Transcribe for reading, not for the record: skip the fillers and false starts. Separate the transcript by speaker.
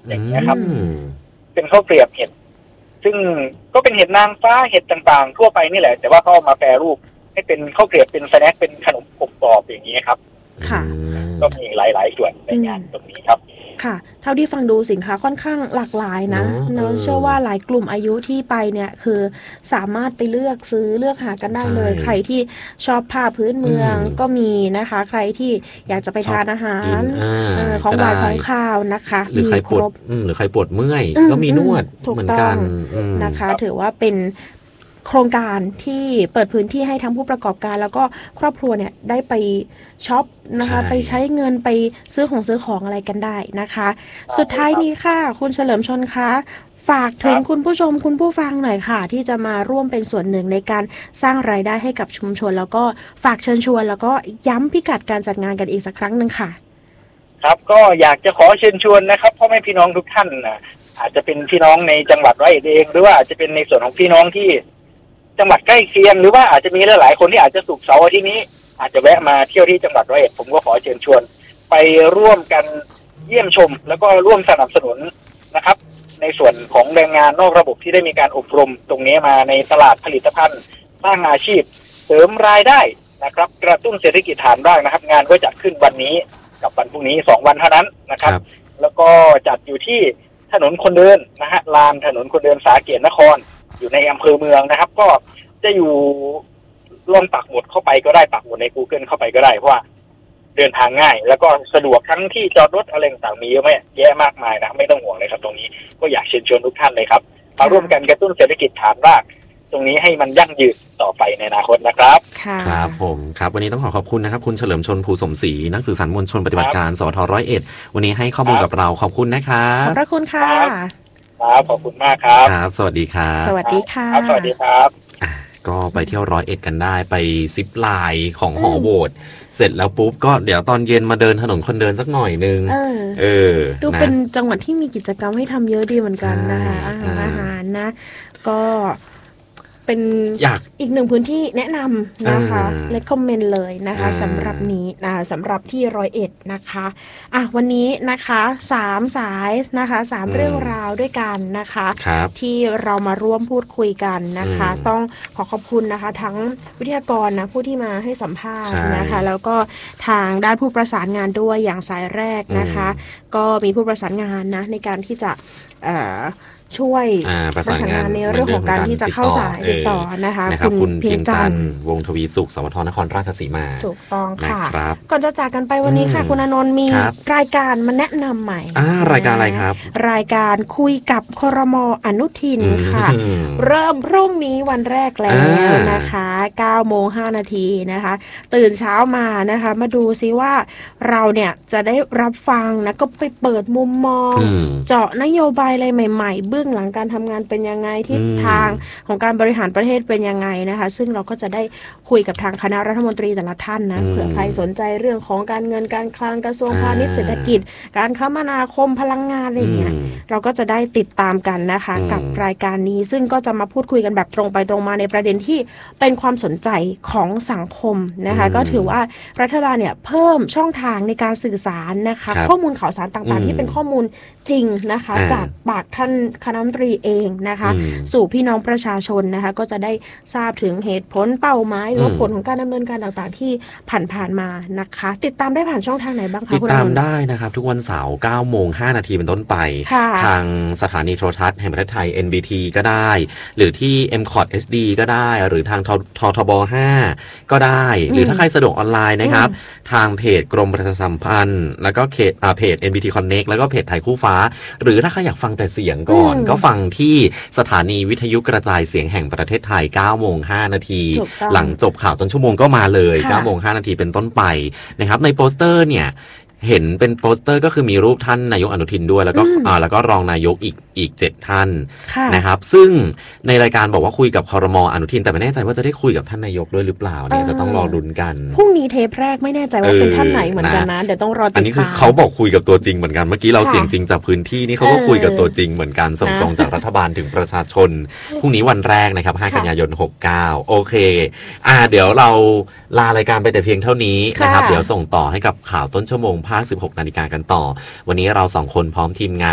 Speaker 1: อย่างนี้ครับเป็นข้าวเกรียบเห็ดซึ่งก็เป็นเห็ดนางฟ้าเห็ดต่างๆทั่วไปนี่แหละแต่ว่าเขาเอามาแปรรูปให้เป็นข้าวเกรียบเป็นสแน็คเป็นขนมกรอบอย่างนี้ครับ
Speaker 2: ค่ะ
Speaker 1: ก็มีหลายๆส่วนในงานตรงนี้ครับ
Speaker 2: ค่ะเท่าที่ฟังดูสินค้าค่อนข้างหลากหลายนะเนอะเชื่อว่าหลายกลุ่มอายุที่ไปเนี่ยคือสามารถไปเลือกซื้อเลือกหากันได้เลยใครที่ชอบผ้าพื้นเมืองก็มีนะคะใครที่อยากจะไปทานอาหารของหวานของข้าวนะคะ
Speaker 3: หรือใครปวดหรือใครปวดเมื่อยก็มีนวดเหมือนกัน
Speaker 2: นะคะถือว่าเป็นโครงการที่เปิดพื้นที่ให้ทั้งผู้ประกอบการแล้วก็ครอบครัวเนี่ยได้ไปช็อปนะคะไปใช้เงินไปซื้อของอะไรกันได้นะคะสุดท้ายนี้ค่ะคุณเฉลิมชลคะฝากถึงคุณผู้ชมคุณผู้ฟังหน่อยค่ะที่จะมาร่วมเป็นส่วนหนึ่งในการสร้างรายได้ให้กับชุมชนแล้วก็ฝากเชิญชวนแล้วก็ย้ำพิกัดการจัดงานกันอีกสักครั้งนึงค่ะ
Speaker 1: ครับก็อยากจะขอเชิญชวนนะครับพ่อแม่พี่น้องทุกท่านนะอาจจะเป็นพี่น้องในจังหวัดร้อยเอ็ดเองหรือว่าอาจจะเป็นในส่วนของพี่น้องที่จังหวัดใกล้เคียงหรือว่าอาจจะมีหลายๆคนที่อาจจะศุกร์เสาร์อาทิตย์นี้อาจจะแวะมาเที่ยวที่จังหวัดร้อยเอ็ดผมก็ขอเชิญชวนไปร่วมกันเยี่ยมชมแล้วก็ร่วมสนับสนุนนะครับในส่วนของแรงงานนอกระบบที่ได้มีการอบรมตรงนี้มาในตลาดผลิตภัณฑ์สร้างอาชีพเสริมรายได้นะครับกระตุ้นเศรษฐกิจฐานรากนะครับงานก็จัดขึ้นวันนี้กับวันพรุ่งนี้2วันเท่านั้นนะครับแล้วก็จัดอยู่ที่ถนนคนเดินนะฮะลานถนนคนเดินสาเกตนครอยู่ในอำเภอเมืองนะครับก็จะอยู่ลองปักหมุดเข้าไปก็ได้ปักหมุดใน Google เข้าไปก็ได้เพราะว่าเดินทางง่ายแล้วก็สะดวกทั้งที่จอดรถอะไรต่างๆมีเยอะแยะมากมายนะไม่ต้องห่วงเลยครับตรงนี้ก็อยากเชิญชวนทุกท่านเลยครับมาร่วมกันกระตุ้นเศรษฐกิจฐานรากตรงนี้ให้มันยั่งยืนต่อไปในอนาคตนะครับ
Speaker 3: ครับผมครับวันนี้ต้องขอบคุณนะครับคุณเฉลิมชลภูสมศรีนักสื่อสารมวลชนปฏิบัติการสท101วันนี้ให้ข้อมูลกับเราขอบคุณนะครับ
Speaker 2: ขอบพระคุณค่ะ
Speaker 1: ครับขอบคุณมากครับ
Speaker 3: ครับสวัสดีครับ
Speaker 2: สวัสดีค่ะ
Speaker 1: สวัสดีครับ
Speaker 3: ก็ไปเที่ยว101กันได้ไปซิปไลน์ของหอโหวตเสร็จแล้วปุ๊บก็เดี๋ยวตอนเย็นมาเดินถนนคนเดินสักหน่อยนึง
Speaker 2: ดูเป็นจังหวัดที่มีกิจกรรมให้ทำเยอะดีเหมือนกันนะคะอาหารนะก็เป็นอีกหนึ่งพื้นที่แนะนำนะคะและคอมเมนต์เลยนะคะสำหรับนี้สำหรับที่101นะคะวันนี้นะคะ3สายนะคะ3เรื่องราวด้วยกันนะคะที่เรามาร่วมพูดคุยกันนะคะต้องขอบคุณนะคะทั้งวิทยากรนะผู้ที่มาให้สัมภาษณ์นะคะแล้วก็ทางด้านผู้ประสานงานด้วยอย่างสายแรกนะคะก็มีผู้ประสานงานนะในการที่จะช่วยประสานงานในเรื่องของการที่จะเข้าสายติดต่อนะคะ
Speaker 3: คุณเพียงจันทร์วงทวีสุขสวทนครราชสีมา
Speaker 2: ถูกต้องค่ะก่อนจะจากกันไปวันนี้ค่ะคุณอานนท์มีรายการมาแนะนำใหม่
Speaker 3: รายการอะไรครับ
Speaker 2: รายการคุยกับครม.อนุทินค่ะเริ่มพรุ่งนี้วันแรกแล้วนะคะ9:05 น.นะคะตื่นเช้ามานะคะมาดูซิว่าเราเนี่ยจะได้รับฟังนะก็ไปเปิดมุมมองเจาะนโยบายอะไรใหม่ๆเบื้องหลังการทำงานเป็นยังไงทิศทางของการบริหารประเทศเป็นยังไงนะคะซึ่งเราก็จะได้คุยกับทางคณะรัฐมนตรีแต่ละท่านนะเผื่อใครสนใจเรื่องของการเงินการคลังกระทรวงพาณิชย์เศรษฐกิจการคมนาคมพลังงานอะไรอย่างเงี้ยเราก็จะได้ติดตามกันนะคะกับรายการนี้ซึ่งก็จะมาพูดคุยกันแบบตรงไปตรงมาในประเด็นที่เป็นความสนใจของสังคมนะคะก็ถือว่ารัฐบาลเนี่ยเพิ่มช่องทางในการสื่อสารนะคะข้อมูลข่าวสารต่างๆที่เป็นข้อมูลจริงนะคะจากปากท่านคณะรัฐมนตรีเองนะคะสู่พี่น้องประชาชนนะคะก็จะได้ทราบถึงเหตุผลเป้าหมายหรือผลของการดำเนินการต่างๆที่ผ่านมานะคะติดตามได้ผ่านช่องทางไหนบ้างคะ
Speaker 3: ติดตามได้นะครับทุกวันเสาร์9:05 น.เป็นต้นไปทางสถานีโทรทัศน์แห่งประเทศไทย NBT ก็ได้หรือที่ MCOT SD ก็ได้หรือทางททบ5ก็ได้หรือถ้าใครสะดวกออนไลน์นะครับทางเพจกรมประชาสัมพันธ์แล้วก็เพจ NBT Connect แล้วก็เพจไทยคู่ฟ้าหรือถ้าใครอยากฟังแต่เสียงก่อนก็ฟังที่สถานีวิทยุกระจายเสียงแห่งประเทศไทย9:05 น.หลังจบข่าวต้นชั่วโมงก็มาเลย9:05 น.เป็นต้นไปนะครับในโปสเตอร์เนี่ยเห็นเป็นโปสเตอร์ก็คือมีรูปท่านนายกอนุทินด้วยแล้วก็รองนายกอีก7ท่านนะครับซึ่งในรายการบอกว่าคุยกับครม.อนุทินแต่ไม่แน่ใจว่าจะได้คุยกับท่านนายกด้วยหรือเปล่าเนี่ยจะต้องรอลุ้นกัน
Speaker 2: พรุ่งนี้เทปแรกไม่แน่ใจว่าเป็นท่านไหนเหมือนกันนะเดี๋ยวต้องรอติดตาม
Speaker 3: อันนี้คือเขาบอกคุยกับตัวจริงเหมือนกันเมื่อกี้เราเสียงจริงจากพื้นที่นี่เขาก็คุยกับตัวจริงเหมือนกันส่งตรงจากรัฐบาลถึงประชาชนพรุ่งนี้วันแรกนะครับ5 กันยายน 69โอเคเดี๋ยวเราลารายการไปแต่เพียงเท่านี้นะครับเดี๋ยวส่งต่อให้กับข่าวต้นชั่วโมงภาค 16 นาฬิกากันต่อวันนี้เรา2คนพร้อมทีมงาน